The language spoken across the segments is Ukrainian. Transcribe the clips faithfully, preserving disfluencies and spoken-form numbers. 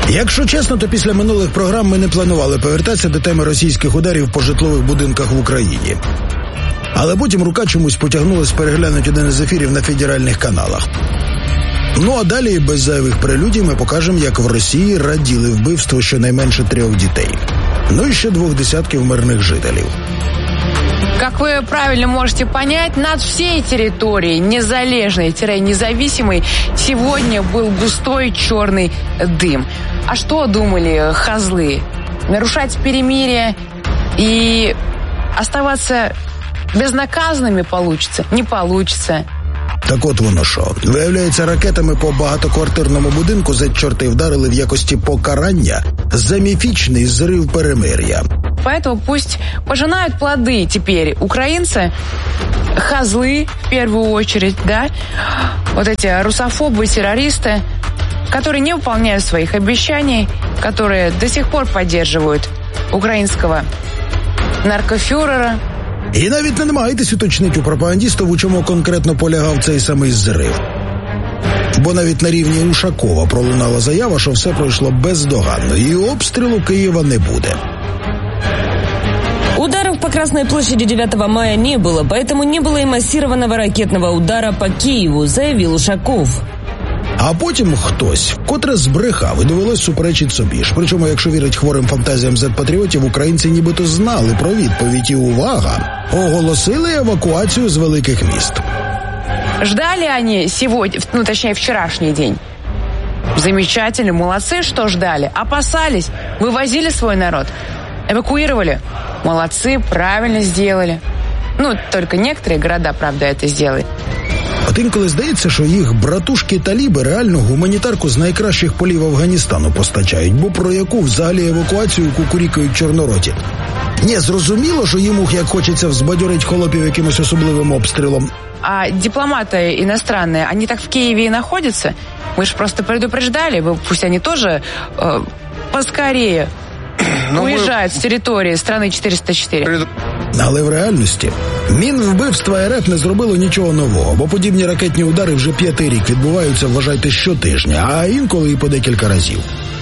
Якщо чесно, то після минулих програм ми не планували повертатися до теми російських ударів по житлових будинках в Україні. Але потім рука чомусь потягнулась переглянути один із ефірів на федеральних каналах. Ну а далі, без зайвих прелюдій, ми покажемо, як в Росії раділи вбивству щонайменше трьох дітей. Ну і ще двох десятків мирних жителів. Как вы правильно можете понять, над всей территорией незалежной-независимой сегодня был густой черный дым. А что думали козлы? Нарушать перемирие и оставаться безнаказанными получится? Не получится. Так от воно що. Виявляється, ракетами по багатоквартирному будинку зет-чорти вдарили в якості покарання за міфічний зрив перемир'я. Поэтому пусть пожинают плоды теперь украинцы, козлы в первую очередь, да, вот эти русофобы, террористы, которые не выполняют своих обещаний, которые до сих пор поддерживают украинского наркофюрера. І навіть не намагайтесь уточнити у пропагандістів, у чому конкретно полягав цей самий зрив. Бо навіть на рівні Ушакова пролунала заява, що все пройшло бездоганно, і обстрілу Києва не буде. Ударов по Красной площади девятого мая не было, поэтому не было и массированного ракетного удара по Киеву, заявил Ушаков. А потім хтось, котре збрехав і довелось суперечить собі ж. Причому, якщо вірить хворим фантазіям зет-патріотів, українці нібито знали про відповідь і, увага, оголосили евакуацію з великих міст. Ждали они сегодня, ну точнее вчерашний день? Замечательно, молодцы, что ждали. Опасались, вывозили свой народ. Эвакуировали. Молодцы, правильно сделали. Ну, только некоторые города, правда, это сделали. От інколи здається, що їх братушки-таліби реально гуманітарку з найкращих полів Афганістану постачають, бо про яку взагалі евакуацію кукурікають чорнороті. Ні, зрозуміло, що їм ух як хочеться взбадьорить холопів якимось особливим обстрілом. А дипломаты иностранные, они так в Киеве и находятся? Мы же просто предупреждали, пусть они тоже э, поскорее ну, уезжают ми... с территории страны чотириста чотири. Але в реальності Мінвбивства РФ не зробило нічого нового, бо подібні ракетні удари вже п'ятий рік відбуваються, вважайте, щотижня, а інколи і по декілька разів.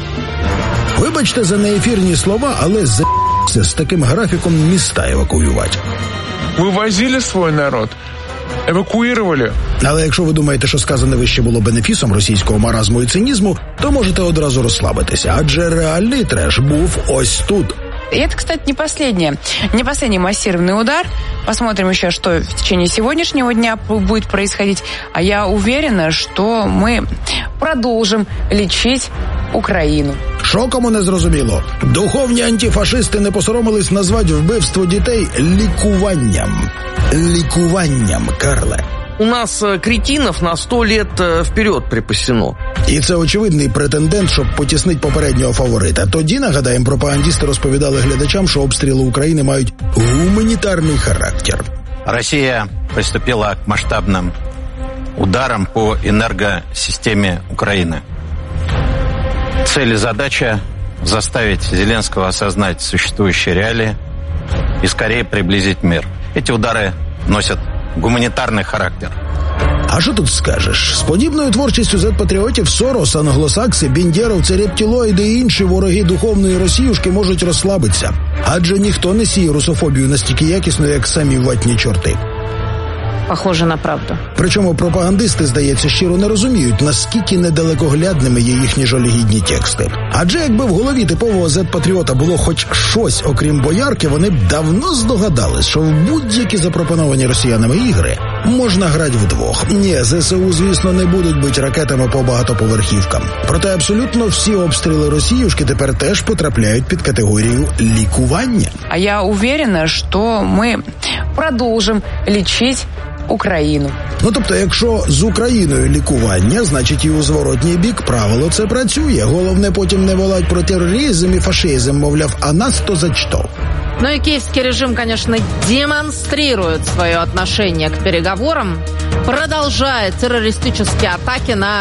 Вибачте за неефірні слова, але з***ся з таким графіком міста евакуювати. Вивозили свій народ? Евакуювали? Але якщо ви думаєте, що сказане вище було бенефісом російського маразму і цинізму, то можете одразу розслабитися, адже реальний треш був ось тут. И это, кстати, не последнее, не последний массированный удар. Посмотрим еще, что в течение сегодняшнего дня будет происходить. А я уверена, что мы продолжим лечить Україну. Що кому не зрозуміло? Духовні антифашисти не посоромились назвати вбивство дітей лікуванням. Лікуванням, Карле. У нас кретинов на сто лет вперед припасено. І це очевидний претендент, щоб потіснити попереднього фаворита. Тоді, нагадаємо, пропагандисти розповідали глядачам, що обстріли України мають гуманітарний характер. Росія приступила к масштабним ударам по енергосистеме України. Цель и задача – заставить Зеленского осознать существующие реалии и скорее приблизить мир. Эти удары носят гуманітарний характер. А що тут скажеш? З подібною творчістю зет-патріотів Сорос, англосакси, бендєровці, рептилоїди і інші вороги духовної росіюшки можуть розслабитися. Адже ніхто не сіє русофобію настільки якісно, як самі ватні чорти. Похоже на правду. Причому пропагандисти, здається, щиро не розуміють, наскільки недалекоглядними є їхні жалюгідні тексти. Адже якби в голові типового зет-патріота було хоч щось, окрім боярки, вони б давно здогадались, що в будь-які запропоновані росіянами ігри можна грати вдвох. Ні, ЗСУ, звісно, не будуть бити ракетами по багатоповерхівкам. Проте абсолютно всі обстріли росіюшки тепер теж потрапляють під категорію лікування. А я уверена, що ми продовжимо лічити Україну. Ну, тобто, якщо з Україною лікування, значить і у зворотній бік правило це працює. Головне потім не волать про терроризм і фашизм, мовляв, а нас то за що? Ну и киевский режим, конечно, демонстрирует свое отношение к переговорам, продолжает террористические атаки на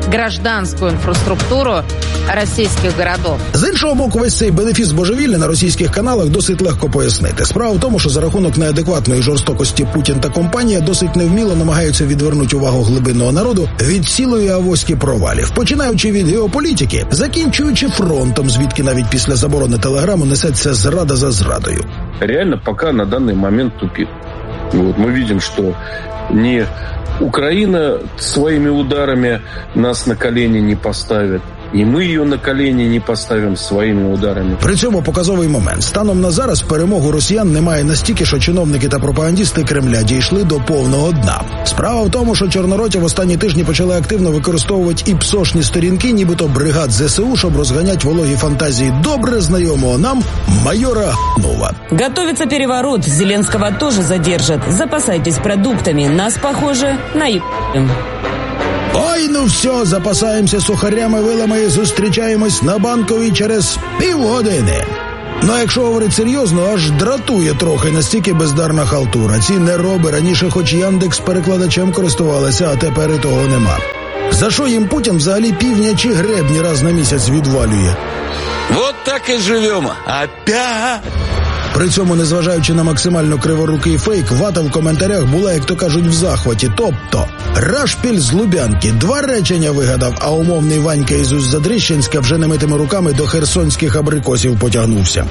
гражданскую инфраструктуру российских городов. З іншого боку, весь цей бенефіс божевілля на російських каналах досить легко пояснити. Справа в тому, що за рахунок неадекватної жорстокості Путін та компанія досить невміло намагаються відвернути увагу глибинного народу від цілої авоськи провалів, починаючи від геополітики, закінчуючи фронтом, звідки навіть після заборони телеграму несеться зрада за зрадою. Реально пока на данный момент тупик. Вот, мы видим, что не Украина своими ударами нас на колени не поставит, і ми її на колені не поставимо своїми ударами. При цьому показовий момент. Станом на зараз перемогу росіян немає настільки, що чиновники та пропагандісти Кремля дійшли до повного дна. Справа в тому, що чорнороті в останні тижні почали активно використовувати і псошні сторінки, нібито бригад ЗСУ, щоб розганять вологі фантазії добре знайомого нам майора Нова. Готовится переворот. Зеленского тоже задержат. Запасайтесь продуктами. Нас, похоже, наебем. Ой, ну все, запасаємося сухарями, вилами і зустрічаємось на Банковій через півгодини. Ну, а якщо говорити серйозно, аж дратує трохи настільки бездарна халтура. Ці нероби раніше хоч Яндекс перекладачем користувалися, а тепер і того нема. За що їм Путін взагалі півня чи гребні раз на місяць відвалює? Вот так і живемо. Опять! При цьому, незважаючи на максимально криворукий фейк, вата в коментарях була, як то кажуть, в захваті. Тобто, Рашпіль з Лубянки два речення вигадав, а умовний Ванька із Усть-Задрищенська вже немитими руками до херсонських абрикосів потягнувся.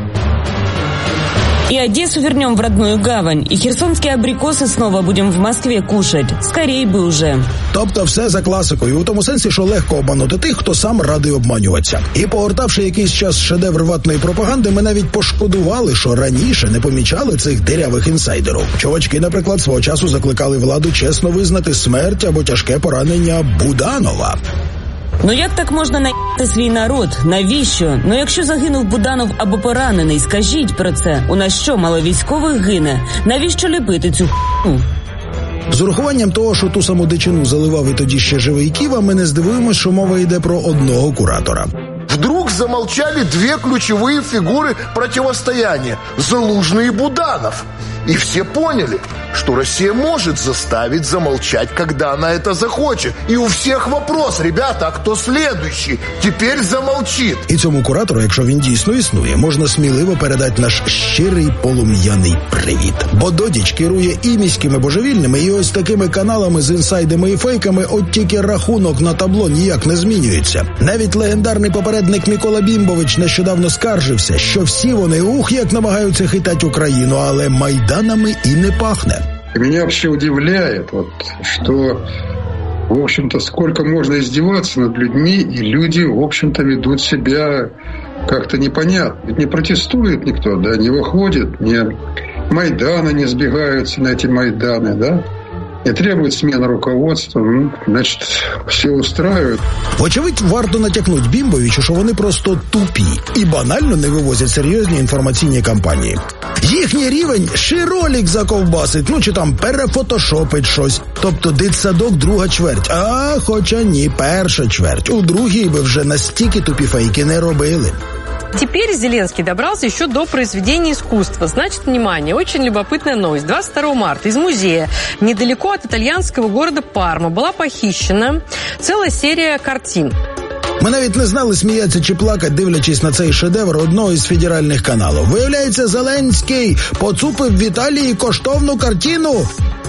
И Одессу вернем в родную гавань, и херсонские абрикосы снова будем в Москве кушать. Скорей бы уже. Тобто все за класикою, у тому сенсі, що легко обманути тих, хто сам радий обманюватися. І погортавши якийсь час шедевр ватної пропаганди, ми навіть пошкодували, що раніше не помічали цих дирявих інсайдерів. Чувачки, наприклад, свого часу закликали владу чесно визнати смерть або тяжке поранення Буданова. Ну як так можна наїти свій народ? Навіщо? Ну якщо загинув Буданов або поранений, скажіть про це. У нас що, мало військових гине? Навіщо ліпити цю х**у? З урахуванням того, що ту саму дичину заливав і тоді ще живий Ківа, ми не здивуємось, що мова йде про одного куратора. Вдруг замолчали две ключевые фигуры противостояния – Залужный и Буданов. И все поняли, что Россия может заставить замолчать, когда она это захочет. И у всех вопрос, ребята, а кто следующий? Теперь замолчит. І цьому куратору, якщо він дійсно існує, можна сміливо передати наш щирий полум'яний привіт. Бо додіч керує і міськими божевільними, і ось такими каналами з інсайдами і фейками, от тільки рахунок на табло ніяк не змінюється. Навіть легендарний попередник Микола Бімбович нещодавно скаржився, що всі вони, ух, як намагаються хитати Україну, але майданами і не пахне. Меня вообще удивляет, вот, что, в общем-то, сколько можно издеваться над людьми, и люди, в общем-то, ведут себя как-то непонятно. Ведь не протестует никто, да, не выходит, не Майданы не сбегаются на эти Майданы, да, не требует смены руководства, ну, значит, все устраивают. Вочевидь, варто натякнути Бімбовичу, що вони просто тупі і банально не вивозять серйозні інформаційні кампанії. Їхній рівень – ще ролик заковбасить, ну чи там перефотошопить щось. Тобто дитсадок друга чверть. А, хоча ні, перша чверть. У другій би вже настільки тупі фейки не робили. Теперь Зеленский добрался еще до произведения искусства. Значит, внимание, очень любопытная новость. двадцать второго марта из музея недалеко от итальянского города Парма была похищена целая серия картин. Ми навіть не знали, сміятися чи плакати, дивлячись на цей шедевр одного із федеральних каналів. Виявляється, Зеленський поцупив в Італії коштовну картину.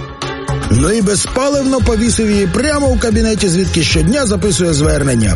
Ну і безпаливно повісив її прямо в кабінеті, звідки щодня записує звернення.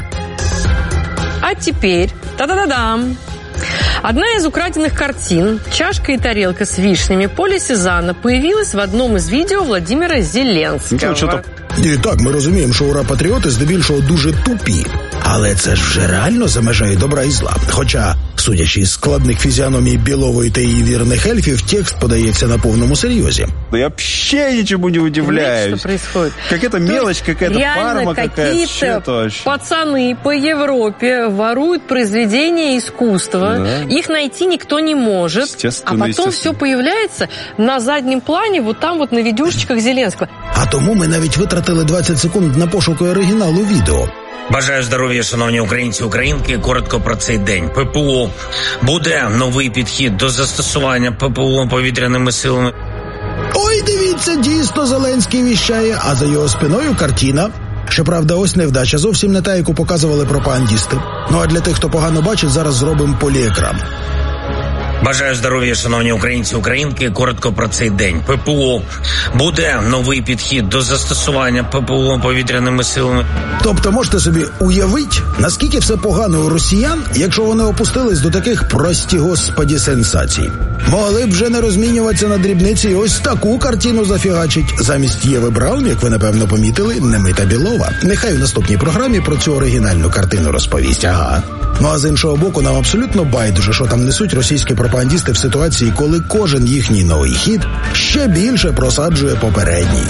А теперь, та-да-да-дам, одна из украденных картин, чашка и тарелка с вишнями Поля Сезанна, появилась в одном из видео Владимира Зеленского. І так, ми розуміємо, що ура-патріоти здебільшого дуже тупі. Але це ж вже реально за межею добра і зла. Хоча, судячи з складних фізіономій Білової та її вірних ельфів, текст подається на повному серйозі. Я вообще ничему не удивляюсь. Что происходит? Какая-то мелочь, какая-то Парма, какая-то что-то. Пацаны по Европе воруют произведения искусства. Да. Их найти никто не может. А потом все появляется на заднем плане, вот там вот на видюшечках Зеленского. А тому ми навіть витратили двадцять секунд на пошук оригіналу відео. Бажаю здоров'я, шановні українці і українки. Коротко про цей день. ППО. Буде новий підхід до застосування ППО повітряними силами. Ой, дивіться, дійсно Зеленський віщає, а за його спиною картина. Щоправда, ось невдача зовсім не та, яку показували пропагандісти. Ну а для тих, хто погано бачить, зараз зробимо поліекран. Бажаю здоров'я, шановні українці, українки. Коротко про цей день. ППО. Буде новий підхід до застосування ППО повітряними силами. Тобто можете собі уявити, наскільки все погано у росіян, якщо вони опустились до таких, прості господі, сенсацій. Могли б вже не розмінюватися на дрібниці і ось таку картину зафігачить. Замість Єви Браун, як ви напевно помітили, Немита Білова. Нехай в наступній програмі про цю оригінальну картину розповість. Ага. Ну а з іншого боку, нам абсолютно байдуже, що там несуть російські пропагандісти в ситуації, коли кожен їхній новий хід ще більше просаджує попередній.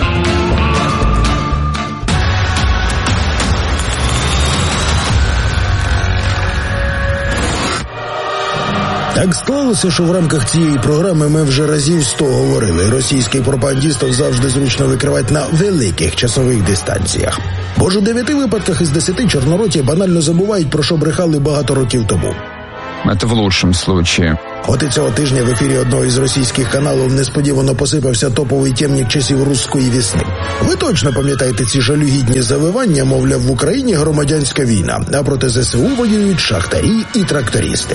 Так склалося, що в рамках цієї програми ми вже разів сто говорили. Російських пропагандистів завжди зручно викривати на великих часових дистанціях. Бо ж у дев'яти випадках із десяти чорнороті банально забувають, про що брехали багато років тому. Це в лучшому случае. От і цього тижня в ефірі одного із російських каналів несподівано посипався топовий темник часів руської весни. Ви точно пам'ятаєте ці жалюгідні завивання, мовляв, в Україні громадянська війна, а проти ЗСУ воюють шахтарі і трактористи.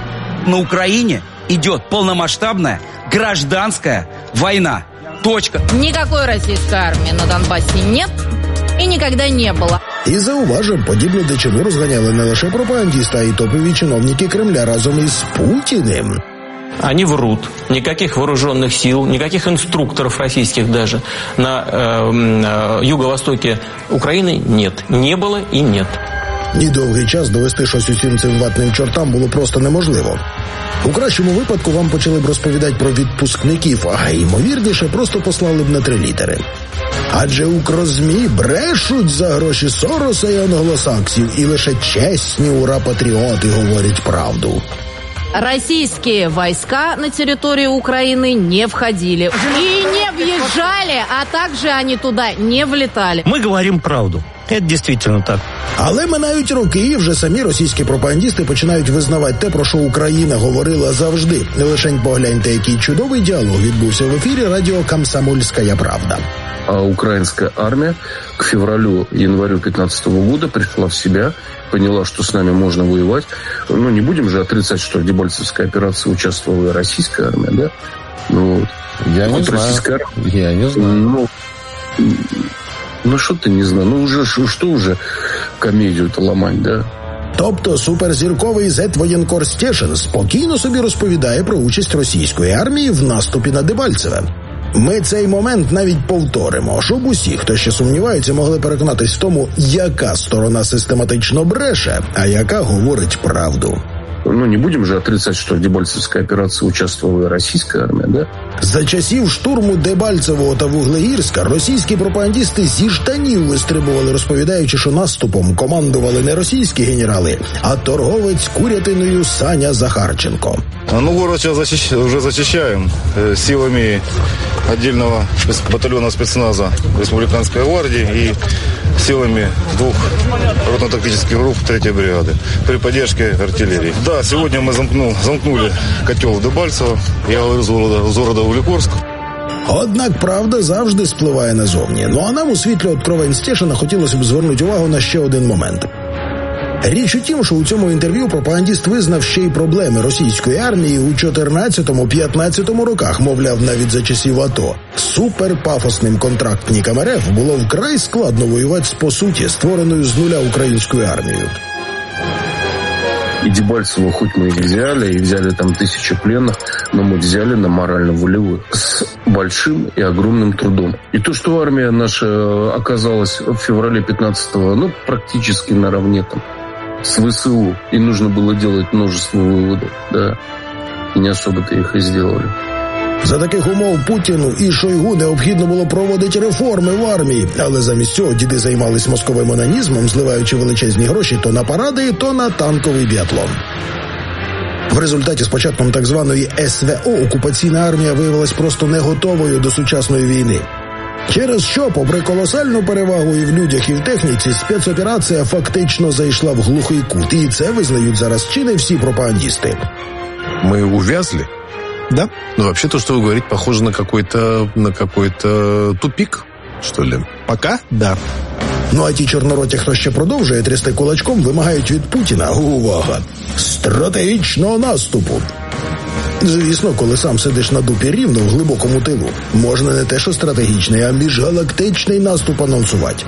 На Украине идет полномасштабная гражданская война. Точка. Никакой российской армии на Донбассе нет и никогда не было. І зауважим, подібну дичину розганяли не лише пропагандісти, а й топові чиновники Кремля разом із Путіним. Они врут. Никаких вооруженных сил, никаких инструкторов российских даже на э, э, юго-востоке Украины нет. Не было и нет. І довгий час довести щось усім цим ватним чортам було просто неможливо. У кращому випадку вам почали б розповідати про відпускників, а ймовірніше просто послали б на три літери. Адже укрзмі брешуть за гроші Сороса і англосаксів, і лише чесні ура-патріоти говорять правду. Российские войска на территорию Украины не входили и не въезжали, а также они туда не влетали. Мы говорим правду. Это действительно так. Але минають роки, і вже самі російські пропагандісти починають визнавати те, про що Україна говорила завжди. Не лишень погляньте, який чудовий діалог відбувся в ефірі радіо «Комсомольская правда». А украинская армия к февралю-январю пятнадцатого года пришла в себя, поняла, что с нами можно воевать. Ну, не будем же отрицать, что в Дебальцевской операции участвовала и российская армия, да? Ну, вот. Я вот не знаю. Российская... Я не знаю. Ну, ну, что ты не знаю? Ну, уже, что уже комедию-то ломать, да? Тобто суперзірковий зет-воєнкор Стешин спокійно собі розповідає про участь російської армії в наступі на Дебальцеве. Ми цей момент навіть повторимо, щоб усі, хто ще сумнівається, могли переконатись в тому, яка сторона систематично бреше, а яка говорить правду. Ну, не будем же отрицать, что в Дебальцевской операции участвовала и российская армия, да? За часів штурму Дебальцевого та Вуглеїрська російські пропагандісти зі штанів вистрибували, розповідаючи, що наступом командували не російські генерали, а торговець курятиною Саня Захарченко. Ну, город сейчас защищ... уже зачищаем э, силами отдельного батальона спецназа Республиканской гвардии и силами двух ротно-тактических групп третьей бригады при поддержке артиллерии. Да, сегодня мы замкнул, замкнули котел в Дебальцево, я говорю, з города, з города Улікорськ. Однак правда завжди спливає назовні. Ну а нам у світлі откровень Стешина хотілося б звернути увагу на ще один момент. Річ у тім, що у цьому інтерв'ю пропагандіст визнав ще й проблеми російської армії у чотирнадцятому-п'ятнадцятому роках, мовляв, навіть за часів АТО. Суперпафосним контрактникам РФ було вкрай складно воювати з, по суті, створеною з нуля українською армією. И Дебальцево хоть мы и взяли, и взяли там тысячи пленных, но мы взяли на морально-волевую с большим и огромным трудом. И то, что армия наша оказалась в феврале пятнадцатого, ну, практически наравне там с ВСУ, и нужно было делать множество выводов, да, и не особо-то их и сделали. За таких умов Путіну і Шойгу необхідно було проводити реформи в армії, але замість цього діди займались мозковим онанізмом, зливаючи величезні гроші то на паради, то на танковий біатлон. В результаті з початком так званої ес ве о окупаційна армія виявилась просто не готовою до сучасної війни. Через що, попри колосальну перевагу і в людях, і в техніці, спецоперація фактично зайшла в глухий кут. І це визнають зараз чи не всі пропагандісти. Ми увязли? Да. Ну, вообще, то, что вы говорите, похоже на какой-то, на какой-то тупик, что ли. Пока? Да. Ну а ті чорнороті, хто ще продовжує трясти кулачком, вимагають від Путіна, увага, стратегічного наступу. Звісно, коли сам сидиш на дупі рівно в глибокому тилу, можна не те, що стратегічний, а міжгалактичний наступ анонсувати.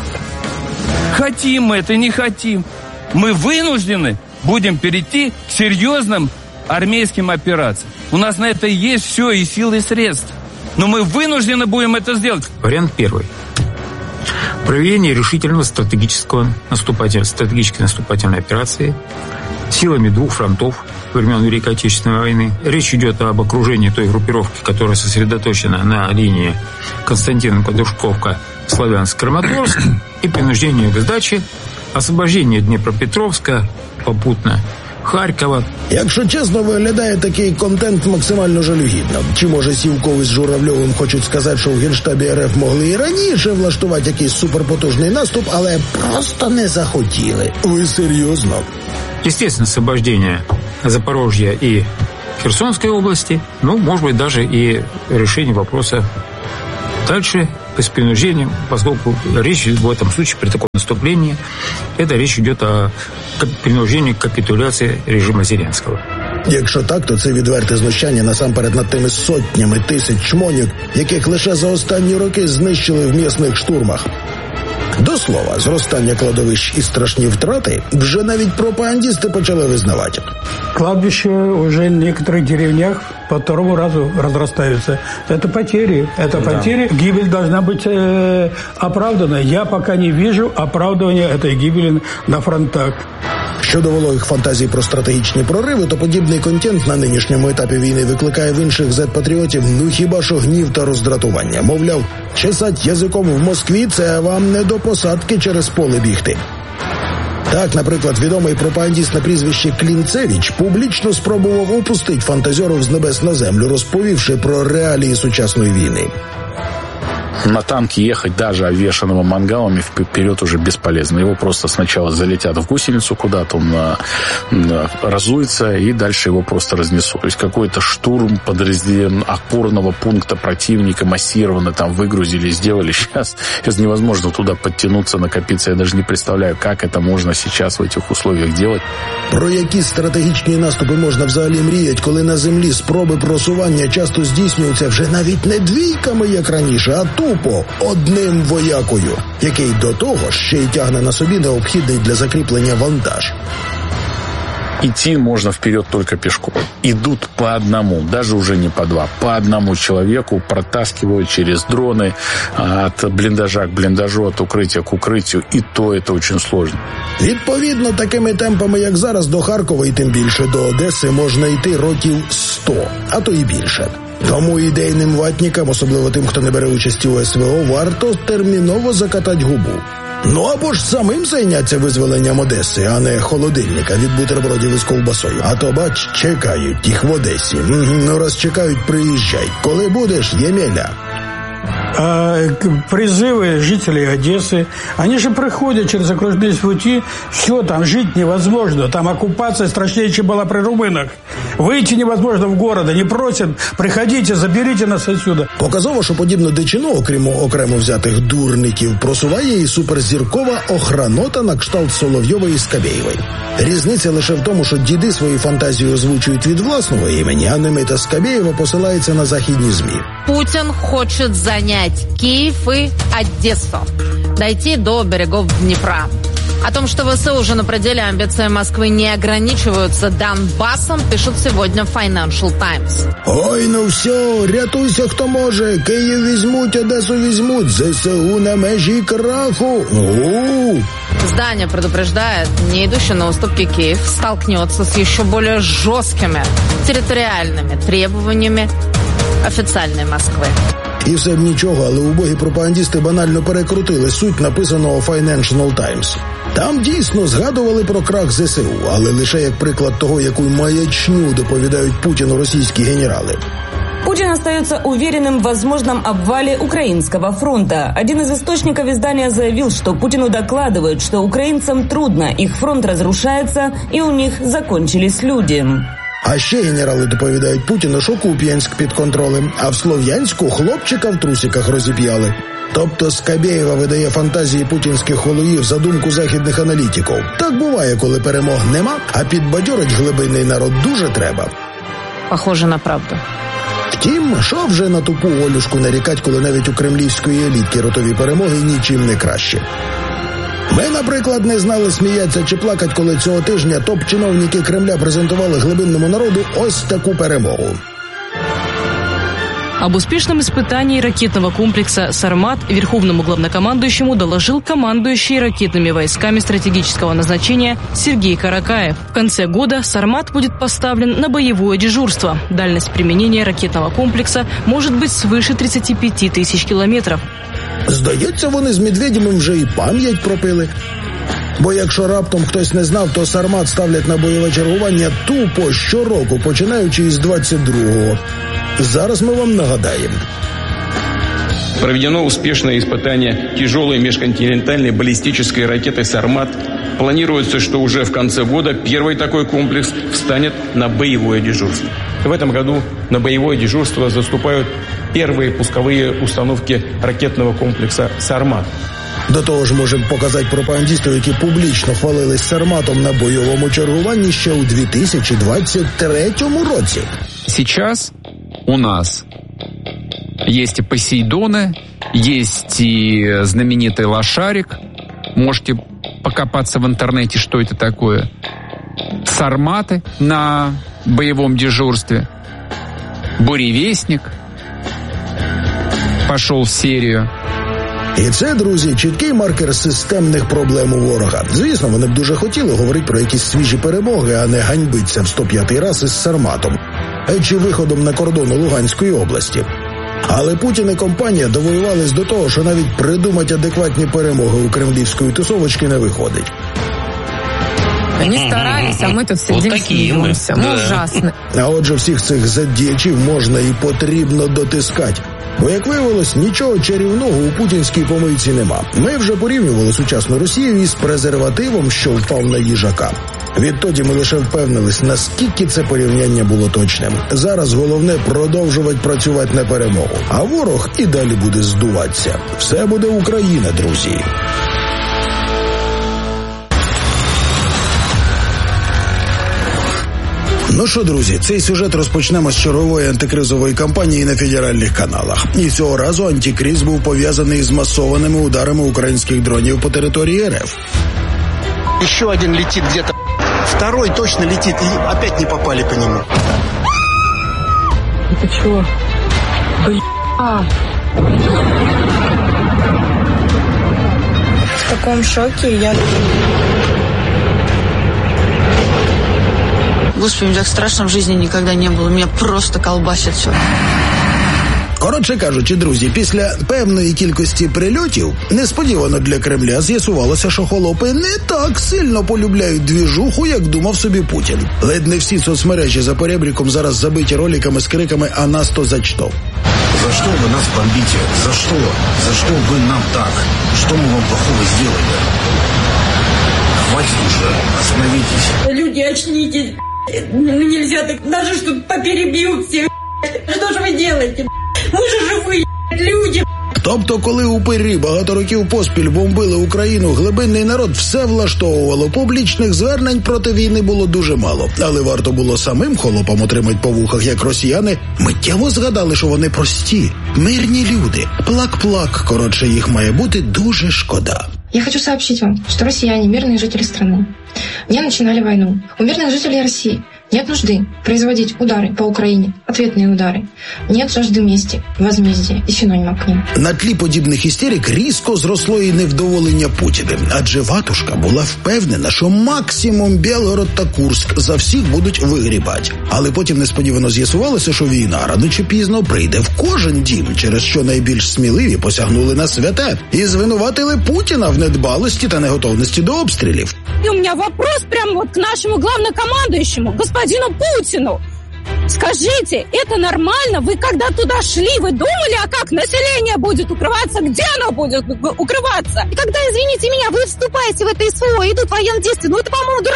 Хотим мы это, не хотим. Мы вынуждены будем перейти к серьезным армейским операциям. У нас на это есть все, и силы, и средства. Но мы вынуждены будем это сделать. Вариант первый. Проведение решительного стратегического наступательной, стратегической наступательной операции силами двух фронтов времен Великой Отечественной войны. Речь идет об окружении той группировки, которая сосредоточена на линии Константиновка-Душковка, Славянск-Краматорск, и принуждению к сдаче, освобождение Днепропетровска, попутно Харкова. Якщо чесно, виглядає такий контент максимально жалюгідно. Чи може Сівкович з Журавльовим хочуть сказати, що в Генштабі РФ могли і раніше влаштувати якийсь суперпотужний наступ, але просто не захотіли. Ви серйозно? Естественно, освобождение Запорожья и Херсонской области, ну, может быть, даже и решение вопроса дальше с принуждением, поскольку речь в этом случае при таком наступлении, это речь идет о принуждении к капитуляции режима Зеленского. Якщо так, то це відверте знущання насамперед над тими сотнями тисяч чмонів, яких лише за останні роки знищили в м'ясних штурмах. До слова, зростання кладовищ і страшні втрати вже навіть пропагандисти почали визнавати. Кладбища уже в некоторых деревнях по второму разу разрастаются. Это потери. Это да. потери. Гибель должна быть э, оправдана. Я пока не вижу оправдывания этой гибели на фронтах. Щодо вологих фантазій про стратегічні прориви, то подібний контент на нинішньому етапі війни викликає в інших зет-патріотів ну хіба що гнів та роздратування. Мовляв, чесать язиком в Москві – це вам не до посадки через поле бігти. Так, наприклад, відомий пропагандист на прізвище Клінцевич публічно спробував опустити фантазерів з небес на землю, розповівши про реалії сучасної війни. На танке ехать, даже обвешанного мангалами, вперед уже бесполезно. Его просто сначала залетят в гусеницу куда-то, он на, на, разуется, и дальше его просто разнесут. То есть какой-то штурм подразделения опорного пункта противника массированно там выгрузили, сделали. Сейчас, сейчас невозможно туда подтянуться, накопиться. Я даже не представляю, как это можно сейчас в этих условиях делать. Про які стратегічні наступи можна взагалі мріяти, коли на землі спроби просування часто здійснюються вже навіть не двійками, як раніше, а тупо одним воякою, який до того ще й тягне на собі необхідний для закріплення вантаж. Идти можно вперед только пешком. Идут по одному, даже уже не по два, по одному человеку протаскивают через дроны от блиндажа к блиндажу, от укрытия к укрытию, и то это очень сложно. Відповідно, такими темпами, як зараз, до Харкова і тим більше до Одеси можна йти років сто, а то і більше. Тому ідейним ватникам, особливо тим, хто не бере участі у ес ве о, варто терміново закатати губу. Ну або ж самим зайняться визволенням Одеси, а не холодильника від бутербродів із ковбасою. А то, бач, чекають їх в Одесі. Ну раз чекають, приїжджай. Коли будеш, Ємеля. А призывы жителей Одессы, они же проходят через окружные пути, все, там жить невозможно, там оккупация страшнее, чем была при румынах. Выйти невозможно в город, они просят, приходите, заберите нас отсюда. Показово, що подібну дичину, окрім окремо взятих дурників, просуває і суперзіркова охранота на кшталт Соловйової і Скабєєвої. Різниця лише в тому, що діди свої фантазії озвучують від власного імені, а Немита Скабєєва посилається на західні ЗМІ. Путин хочет занять Киев и Одессу, дойти до берегов Днепра. О том, что ВСУ уже на пределе, амбиции Москвы не ограничиваются Донбассом, пишут сегодня Financial Times. Ой, ну все, рятуйся, хто може. Київ візьмуть, Одесу візьмуть. ЗСУ на межі краху. У-у-у. Издание предупреждает, не идущий на уступки Киев столкнется с еще более жесткими территориальными требованиями официальной Москвы. І все б нічого, але убогі пропагандисти банально перекрутили суть написаного Financial Times. Там дійсно згадували про крах зе се у, але лише як приклад того, яку маячню доповідають Путіну російські генерали. Путин остается уверенным в возможном обвале украинского фронта. Один из источников издания заявил, что Путину докладывают, что украинцам трудно, их фронт разрушается и у них закончились люди. А ще генерали доповідають Путіну, що Куп'янськ під контролем, а в Слов'янську хлопчика в трусиках розіп'яли. Тобто Скабєєва видає фантазії путінських холуїв за думку західних аналітиків. Так буває, коли перемог нема, а підбадьорить глибинний народ дуже треба. Похоже на правду. Втім, що вже на тупу Олюшку нарікать, коли навіть у кремлівської елітки ротові перемоги нічим не краще. Ми, наприклад, не знали, сміяться чи плакать, коли цього тижня топ-чиновники Кремля презентували глибинному народу ось таку перемогу. Об успешном испытании ракетного комплекса «Сармат» верховному главнокомандующему доложил командующий ракетными войсками стратегического назначения Сергей Каракаев. В конце года «Сармат» будет поставлен на боевое дежурство. Дальность применения ракетного комплекса может быть свыше тридцати пяти тысяч километров. Здається, вони з Медведєвим вже і пам'ять пропили. Бо якщо раптом хтось не знав, то «Сармат» ставлять на бойове чергування тупо щороку, починаючи із двадцять другого. Зараз мы вам нагадаем. Проведено успешное испытание тяжелой межконтинентальной баллистической ракеты «Сармат». Планируется, что уже в конце года первый такой комплекс встанет на боевое дежурство. В этом году на боевое дежурство заступают первые пусковые установки ракетного комплекса «Сармат». До того ж можемо показати пропагандистів, які публічно хвалились «Сарматом» на бойовому чергуванні ще у дві тисячі двадцять третьому році. Сейчас у нас есть и Посейдоны, есть и знаменитый Лошарик. Можете покопаться в интернете, что это такое. Сарматы на боевом дежурстве. Буревестник пошел в серию. І це, друзі, чіткий маркер системних проблем у ворога. Звісно, вони б дуже хотіли говорити про якісь свіжі перемоги, а не ганьбитися в сто п'ятий раз із «Сарматом» чи виходом на кордони Луганської області. Але Путін і компанія довоювались до того, що навіть придумати адекватні перемоги у кремлівської тусовочки не виходить. Они старались, а мы тут сидим смеемся. Мы ужасно. А отже, всіх цих задіячів можна і потрібно дотискати. Бо, як виявилось, нічого чарівного у путінській помийці нема. Ми вже порівнювали сучасну Росію із презервативом, що впав на їжака. Відтоді ми лише впевнились, наскільки це порівняння було точним. Зараз головне продовжувати працювати на перемогу. А ворог і далі буде здуватися. Все буде Україна, друзі. Ну що, друзі, цей сюжет розпочнемо з чергової антикризової кампанії на федеральних каналах. І цього разу антикриз був пов'язаний з масованими ударами українських дронів по території РФ. Еще один летит где-то, второй точно летит, и опять не попали по нему. Это чего? Бля. В таком шоке я... Господи, мне так страшно в жизни никогда не было. Меня просто колбасит все. Коротше кажучи, друзі, після певної кількості прильотів несподівано для Кремля з'ясувалося, що холопи не так сильно полюбляють двіжуху, як думав собі Путін. Ледь не всі соцмережі за поребриком зараз забиті роликами з криками «А нас то за что?». За что вы нас бомбите? За что? За что вы нам так? Что мы вам плохого сделали? Хватит уже, остановитесь. Люди, очнитесь. Нельзя так, даже что поперебьют всех. Что же вы делаете? Мы же живые люди. Тобто, коли упирі багато років поспіль бомбили Україну, глибинний народ все влаштовувало. Публічних звернень проти війни було дуже мало. Але варто було самим холопам отримати по вухах, як росіяни, миттєво згадали, що вони прості, мирні люди. Плак-плак, коротше, їх має бути дуже шкода. Я хочу сообщить вам, что россияне – мирные жители страны. Не начинали войну. У мирных жителей России нет нужды производить удары по Украине, ответные удары. Нет жажды мести, возмездия и синонимов к ним. На тлі подібних істерик різко зросло і невдоволення Путіним. Адже Ватушка була впевнена, що максимум Білгород та Курск за всіх будуть вигрібати. Але потім несподівано з'ясувалося, що війна рано чи пізно прийде в кожен дім, через що найбільш сміливі посягнули на святе і звинуватили Путіна в недбалості та неготовності до обстрілів. И у меня вопрос прямо вот к нашему главнокомандующему, господину Путину. Скажите, это нормально? Вы когда туда шли, вы думали, а как население будет укрываться? Где оно будет укрываться? И когда, извините меня, вы вступаете в это СВО, идут военные действия, ну это, по-моему, дураку понятно,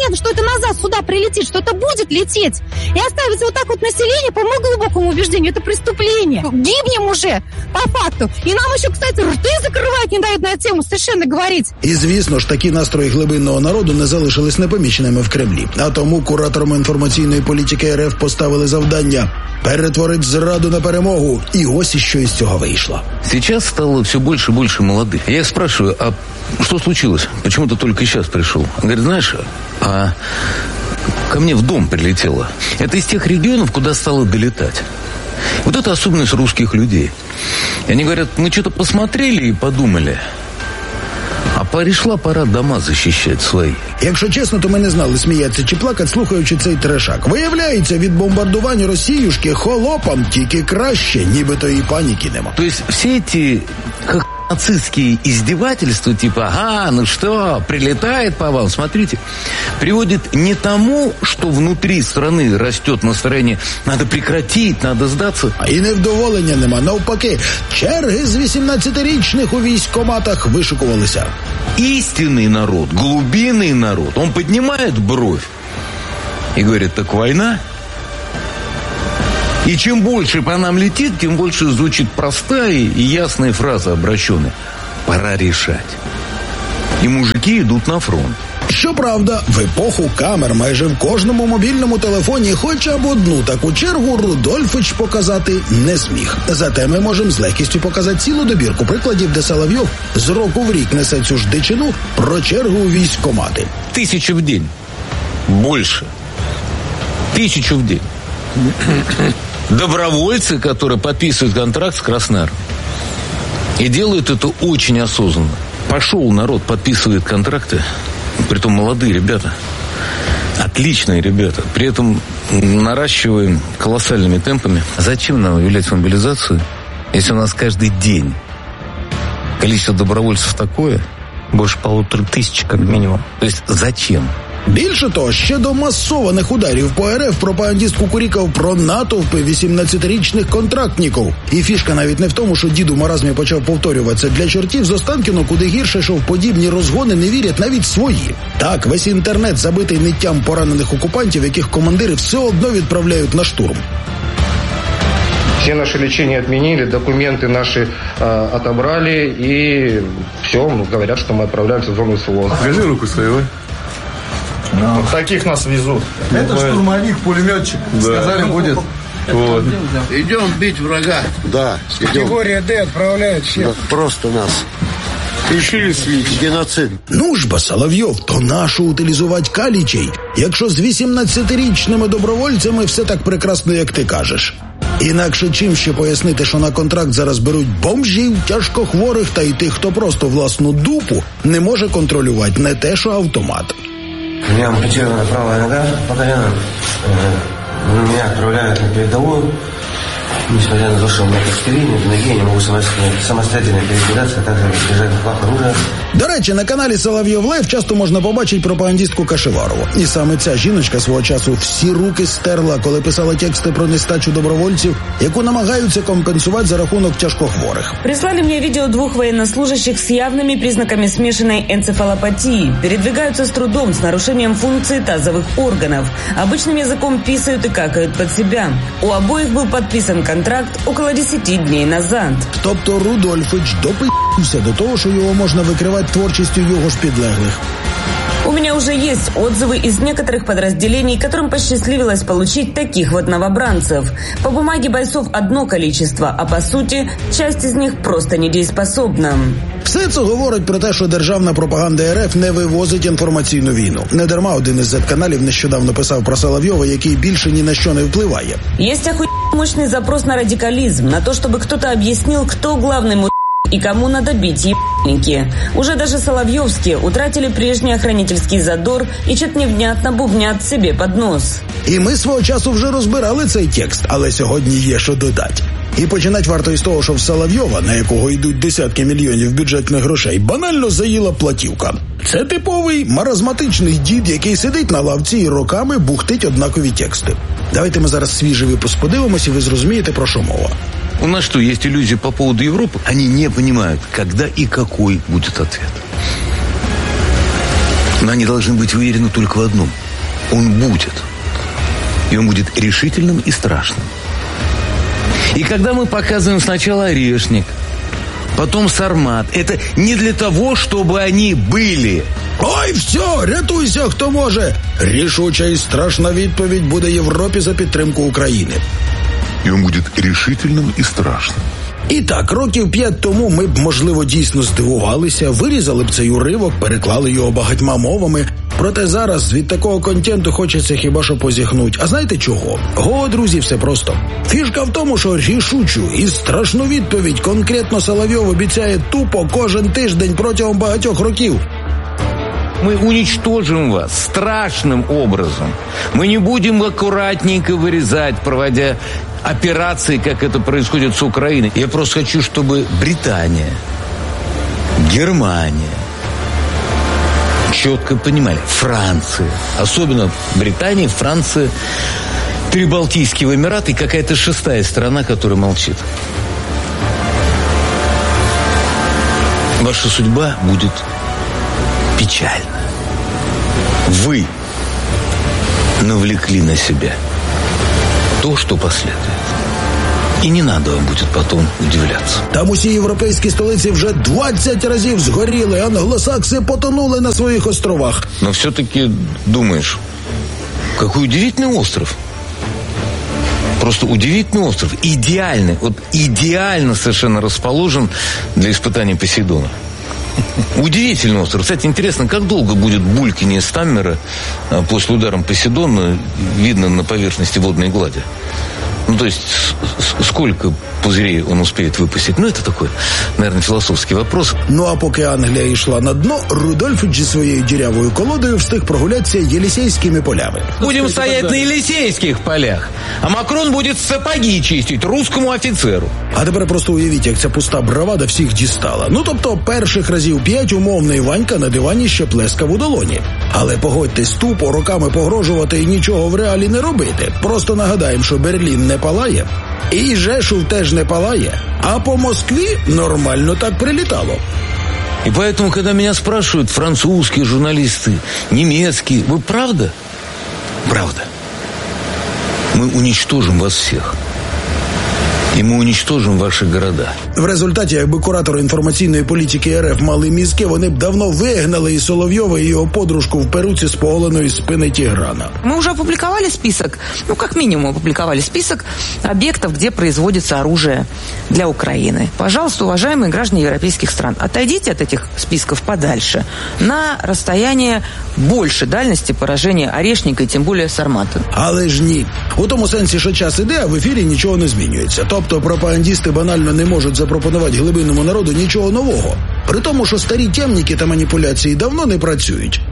факт, что это назад сюда прилетит, что это будет лететь. И оставить вот так вот население, по моему глубокому убеждению, это преступление. Гибнем уже, по факту. И нам еще, кстати, рты закрывают, не дают на эту тему совершенно говорить. І, звісно ж, такі настрої глибинного народу не залишились непоміченими в Кремлі. А тому кураторам інформаційної політики РФ поставили завдання перетворить зраду на перемогу. І ось що із цього вийшло. Сейчас стало все больше и больше молодых. Я их спрашиваю, а что случилось? Почему ты только сейчас пришел? Он говорит, знаешь, а ко мне в дом прилетело. Это из тех регионов, куда стало долетать. Вот это особенность русских людей. И они говорят, мы что-то посмотрели и подумали, а прийшла пора дома захищати свої. Якщо чесно, то ми не знали, сміятися чи плакати, слухаючи цей трешак. Виявляється, від бомбардування Росіюшки холопам тільки краще, нібито і паніки нема. Тобто всі ці нацистские издевательства, типа, ага, ну что, прилетает по вам, смотрите, приводит не тому, что внутри страны растет настроение, надо прекратить, надо сдаться. А і невдоволення нема, навпаки, черги з вісімнадцятирічних у військкоматах вишикувалися. Истинный народ, глубинный народ, он поднимает бровь и говорит, так война? И чем больше по нам летит, тем больше звучит простая и ясная фраза обращенная. Пора решать. И мужики идут на фронт. Щоправда, в епоху камер майже в кожному мобільному телефоні хоча б одну таку чергу Рудольфич показати не зміг. Зате ми можемо з легкістю показати цілу добірку прикладів, де Соловйов з року в рік несе цю ж дичину про чергу у військкомати. Тисячу в день. Больше. Тысячу в день. Добровольцы, которые подписывают контракт с Красной Армией. И делают это очень осознанно. Пошел народ, подписывает контракты. Притом молодые ребята. Отличные ребята. При этом наращиваем колоссальными темпами. Зачем нам объявлять мобилизацию, если у нас каждый день количество добровольцев такое? Больше полутора тысяч, как минимум. То есть зачем? Більше того, ще до масованих ударів по РФ пропагандист кукурікав про натовпи вісімнадцятирічних контрактників. І фішка навіть не в тому, що дід у маразмі почав повторюватися. Для чортів з Останкіно куди гірше, що в подібні розгони не вірять навіть свої. Так, весь інтернет забитий ниттям поранених окупантів, яких командири все одно відправляють на штурм. Все наши лечения отменили, документы наши э, отобрали, и все, говорят, что мы отправляемся в зону СВО. Покажи руку свою. No. Вот таких нас везут. Это штурмовик, пулеметчик. Да. Сказали, будет. Вот. Идем бить врага. Да, категория Д отправляют всех. Да, просто нас. Решили слить. Геноцид. Ну ж бо, Соловйов, то нашу утилізувати калічей, якщо з вісімнадцятирічними добровольцями все так прекрасно, як ти кажеш. Інакше чим ще пояснити, що на контракт зараз беруть бомжів, тяжкохворих та й тих, хто просто власну дупу не може контролювати, не те, що автомат. У меня ампутирована правая нога по коленам. Меня отправляют на передовую. Несмотря на то, что у меня костыление в ноге, я не могу самостоятельно передвигаться, а также держать в руках оружие. До речі, на каналі Соловйов Лайв часто можна побачити пропагандистку Кашеварову. І саме ця жіночка свого часу всі руки стерла, коли писала тексти про нестачу добровольців, яку намагаються компенсувати за рахунок тяжкохворих. Прислали мне видео двух военнослужащих с явными признаками смешанной энцефалопатии. Передвигаются с трудом, с нарушением функции тазовых органов. Обычным языком писают и какают под себя. У обоих был подписан контракт около десяти дней назад. Тобто Рудольфич допи***вся до того, що його можна викривати творчістю його ж підлеглих. У меня уже есть отзывы из некоторых подразделений, которым посчастливилось получить таких вот новобранцев. По бумаге бойцов одно количество, а по сути, часть из них просто недееспособна. Все це говорить про те, що державна пропаганда РФ не вивозить інформаційну війну. Недарма один із зет-каналів нещодавно писав про Соловйова, який більше ні на що не впливає. Есть охуенно мощный запрос на радикализм, на то, чтобы кто-то объяснил, кто главный мудак и кому надо бить ебаники. Уже даже соловьевские утратили прежний охранительский задор і чуть невнятно бубнят себе под нос. І ми свого часу вже розбирали цей текст, але сьогодні є що додати. І починати варто із того, що в Соловйова, на якого йдуть десятки мільйонів бюджетних грошей, банально заїла платівка. Це типовий маразматичний дід, який сидить на лавці і роками бухтить однакові тексти. Давайте ми зараз свіжий випуск подивимось, і ви зрозумієте, про що мова. У нас что, есть иллюзии по поводу Европы? Они не понимают, когда и какой будет ответ. Но они должны быть уверены только в одном. Он будет. И он будет решительным и страшным. И когда мы показываем сначала Орешник, потом Сармат, это не для того, чтобы они были. Ой, все, рятуйся, хто може. Рішуча і страшна відповідь буде Європі за підтримку України. І він буде рішительним і страшним. І так, років п'ять тому ми б, можливо, дійсно здивувалися, вирізали б цей уривок, переклали його багатьма мовами. Проте зараз від такого контенту хочеться хіба що позіхнуть. А знаєте чого? Го, друзі, все просто. Фішка в тому, що рішучу і страшну відповідь конкретно Соловйов обіцяє тупо кожен тиждень протягом багатьох років. Мы уничтожим вас страшным образом. Мы не будем аккуратненько вырезать, проводя операции, как это происходит с Украиной. Я просто хочу, чтобы Британия, Германия четко понимали, Франция, особенно Британия, Франция, Прибалтийские Эмираты и какая-то шестая страна, которая молчит. Ваша судьба будет печально. Вы навлекли на себя то, что последует. І не надо вам буде потім удивлятися. Там усі європейські столиці вже двадцять разів згоріли, англосакси потонули на своїх островах. Но все-таки думаешь, какой удивительный остров. Просто удивительный остров. Идеальный, вот идеально совершенно расположен для испытаний Посейдона. Удивительный остров. Кстати, интересно, как долго будет бульканье Стаммера после удара Посейдона видно на поверхности водной глади? Ну, то есть, сколько пузырей он успеет выпустить? Ну, это такой, наверное, философский вопрос. Ну, а поки Англія йшла на дно, Рудольфич зі своєю дірявою колодою встиг прогулятися Єлісейськими полями. Будем стоять на Елисейских полях, а Макрон будет сапоги чистить русскому офіцеру. А тепер просто уявіть, як ця пуста бравада всіх дістала. Ну, тобто, перших разів п'ять умовний Ванька на дивані ще плескав у долоні. Але погодьтесь, тупо роками погрожувати і нічого в реалі не робити. Просто нагадаємо, що Берлін не палає, і Жешув теж не палає, а по Москві нормально так прилітало. И поэтому, когда меня спрашивают французские журналисты, немецкие, вы правда? Правда. Мы уничтожим вас всех. І ми уничтожимо ваші города. В результаті, якби куратори інформаційної політики РФ мали мізки, вони б давно вигнали і Соловйова, і його подружку в перуці з поголеної спини Тиграна. Мы уже опубликовали список, ну, как минимум опубликовали список объектов, где производится оружие для Украины. Пожалуйста, уважаемые граждане европейских стран, отойдите от этих списков подальше, на расстояние больше дальности поражения Орешника и тем более Сармата. Але ж ні. У тому сенсі, що час іде, а в ефірі нічого не змінюється. Тобто пропагандісти банально не можуть запропонувати глибинному народу нічого нового. При тому, що старі темники та маніпуляції давно не працюють.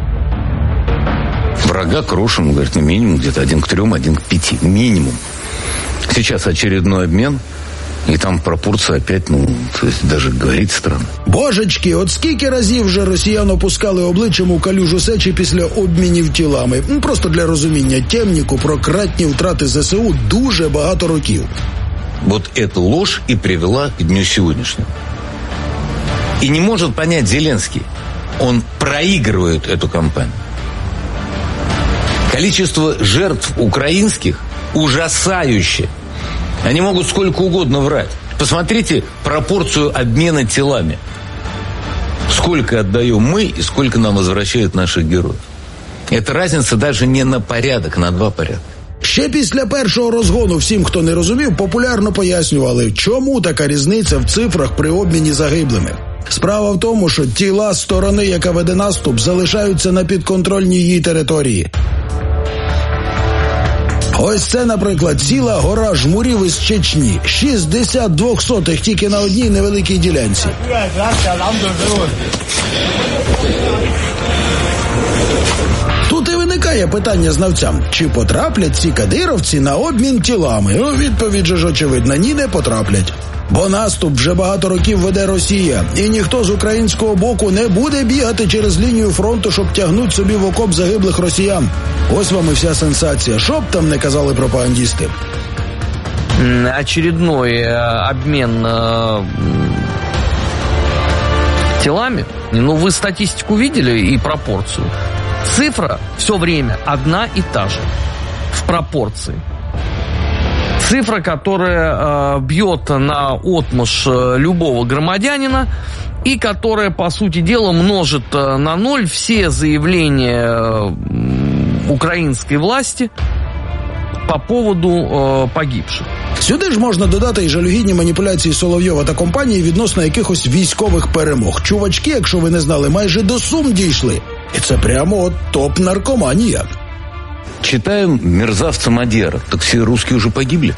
Врага крошим, говорит, ну, минимум где-то один к трем, один к пяти. Минимум. Сейчас очередной обмен, и там пропорция опять, ну, то есть даже говорить странно. Божечки, от скільки разів вже росіян опускали обличчям у калюжу сечі після обмінів тілами. Просто для розуміння, темніку про кратні втрати ЗСУ дуже багато років. Вот эта ложь и привела к дню сегодняшнему. И не может понять Зеленский. Он проигрывает эту кампанию. Количество жертв украинских ужасающее. Они могут сколько угодно врать. Посмотрите пропорцию обмена телами. Сколько отдаем мы и сколько нам возвращают наших героев. Это разница даже не на порядок, на два порядка. Ще після першого розгону всім, хто не розумів, популярно пояснювали, чому така різниця в цифрах при обміні загиблими. Справа в тому, що тіла сторони, яка веде наступ, залишаються на підконтрольній їй території. Ось це, наприклад, ціла гора жмурів із Чечні. шістдесят двохсотих тільки на одній невеликій ділянці. Тут і виникає питання знавцям, чи потраплять ці кадировці на обмін тілами? Ну, відповідь же ж очевидна, ні, не потраплять. Бо наступ вже багато років веде Росія, і ніхто з українського боку не буде бігати через лінію фронту, щоб тягнути собі в окоп загиблих росіян. Ось вам і вся сенсація. Що б там не казали пропагандисты. Очередной обмен э, телами сотни. Но вы статистику видели и пропорцию? Цифра все время одна и та же в пропорции. Цифра, которая э, бьет на отмашь любого громадянина и которая, по сути дела, множит э, на ноль все заявления э, украинской власти по поводу е, погибших. Сюди ж можна додати і жалюгідні маніпуляції Соловйова та компанії відносно якихось військових перемог. Чувачки, якщо ви не знали, майже до Сум дійшли. І це прямо от топ-наркоманія. Читаем мерзавца Мадьяра. Так все русские уже погибли.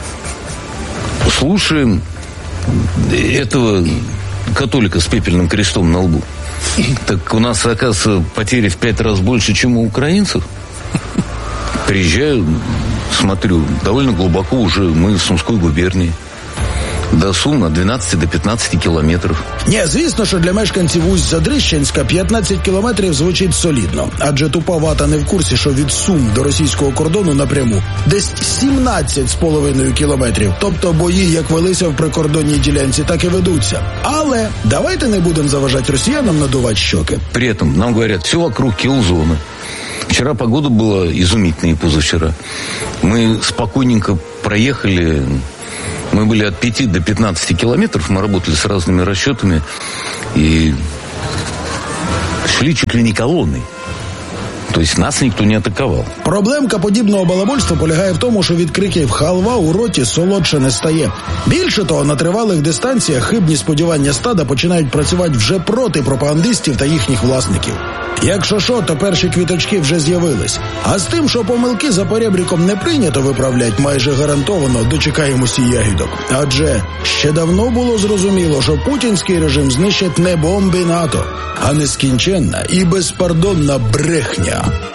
Слушаем этого католика с пепельным крестом на лбу. Так у нас, оказывается, потери в пять раз больше, чем у украинцев. Приезжаю, смотрю, довольно глубоко уже мы в Сумской губернии. До Сум на дванадцять до п'ятнадцять кілометрів. Ні, звісно, що для мешканців Усть-Задрищенська п'ятнадцять кілометрів звучить солідно. Адже тупа вата не в курсі, що від Сум до російського кордону напряму десь сімнадцять з половиною кілометрів. Тобто бої, як велися в прикордонній ділянці, так і ведуться. Але давайте не будемо заважати росіянам надувати щоки. При этом нам говорят, все вокруг килл-зоны. Вчера погода была изумительная, и позавчера. Мы спокойненько проехали... Мы были от пяти до пятнадцати километров, мы работали с разными расчетами и шли чуть ли не колонной. Тобто нас ніхто не атакував. Проблемка подібного балабольства полягає в тому, що від криків «халва» у роті солодше не стає. Більше того, на тривалих дистанціях хибні сподівання стада починають працювати вже проти пропагандистів та їхніх власників. Якщо що, то перші квіточки вже з'явились. А з тим, що помилки за поребріком не прийнято виправлять, майже гарантовано дочекаємося ягідок. Адже ще давно було зрозуміло, що путінський режим знищать не бомби НАТО, а нескінченна і безпардонна брехня.